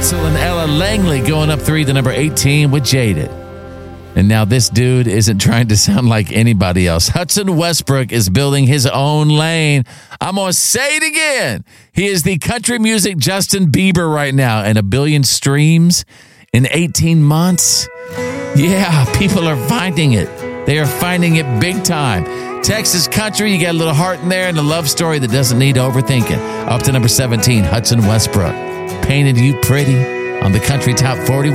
Ansel and Ella Langley going up 3 to number 18 with Jaded. And now this dude isn't trying to sound like anybody else. Hudson Westbrook is building his own lane. I'm going to say it again. He is the country music Justin Bieber right now, and 1 billion streams in 18 months. Yeah, people are finding it. They are finding it big time. Texas country, you got a little heart in there and a love story that doesn't need overthinking. Up to number 17, Hudson Westbrook. Painted You Pretty on the Country Top 40.